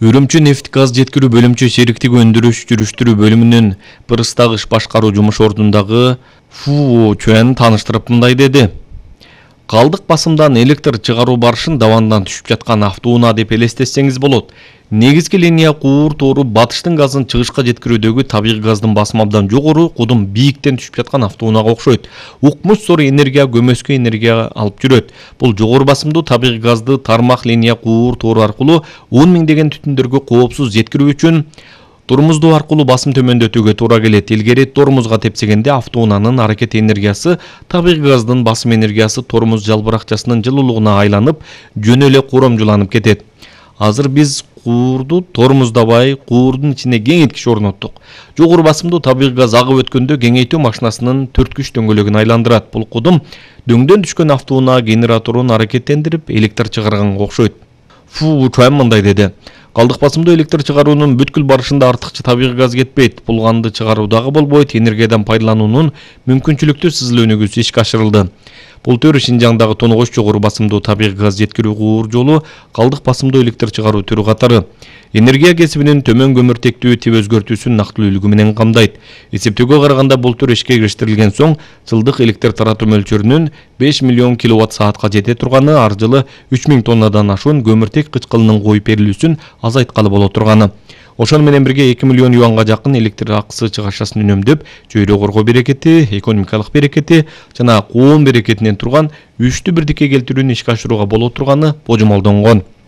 Үрүмчү нефть газ жеткирүү бөлүмчө шериктик өндүрүш жүрүштүрүү бөлүмүнүн Пырыстагы иш башкаруу жумуш ордундагы Фу Чуэн тааныштырып мындай деди. Калдык басымдан электр чыгаруу барышын давандан түшүп жаткан автоунаа деп элестетсеңиз болот. Негизги линия куур тоору батыштын газын чыгышка жеткирүүдөгү табигый газдын басымы абдан жогору, кудум бийиктен түшүп жаткан автоунаага окшойт. Укмуш зор энергия көмөскө энергия алып жүрөт. Бул жогору басымдуу табигый газды тармак линия куур тоору аркылуу 10 миңдеген түтүндөргө коопсуз жеткирүү үчүн тормуздоо аркылуу басым төмөндөтүүгө туура келет. Илгери тормузга тепсегенде автоунаанын аракет энергиясы табигый газдын басым энергиясы тормуз жалбыракчасынын жылуулугуна айланып, жөн эле коромжуланып кетет. Азыр биз куурду тормуздабай, куурдун ичине кеңейткич орноттук. Жогору басымдуу табигый газ агып өткөндө кеңейтүү машинасынын төрткүч дөңгөлөгүн айландырат. Бул кудум дөңдөн түшкөн автоунаа генераторун аракеттендирип, электр чыгарганга окшойт. Фу Чуэн мындай деди. Калдык басымдуу электр чыгаруунун бүткүл барышында артыкча табигый газ кетпейт. Бул ганды чыгаруу дагы болбойт. Энергиядан пайдалануунун мүмкүнчүлүктүү сызыл өнүгүүсү ишке ашырылды. Бул төрү Шинжаңдагы тонгоч жогору басымдуу табигый газ жеткирүү куур жолу калдык басымдуу электр чыгаруу түрү катары. Энергия кесибинин төмөн көмүртектүү тип өзгөртүүсүн нактылуу үлгү менен камдайт. Эсептөөгө караганда бул төр ишке кириштерилген соң жылдык электр таратуу мөлчөрүнүн 5 миллион киловатт саатка жете турганы, ар жылы 3000 тоннадан ашуун көмүртек кычкылынын коюп берилүүсүн азайткалы боло турганы. Ошону менен бирге 2 миллион юанга жакын электр акысы чыгашасын үнөмдөп, чөйрө коргоо берекети, экономикалык берекети жана коом берекетинен турган 3-тү бирдикке келтирүүнү ишке ашырууга боло турганы божомолдонгон.